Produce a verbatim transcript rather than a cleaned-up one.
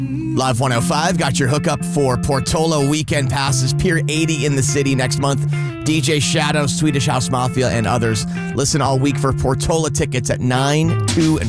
Live one oh five got your hookup for Portola weekend passes, Pier eighty in the city next month. D J Shadow, Swedish House Mafia, and others. Listen all week for Portola tickets at nine, two, and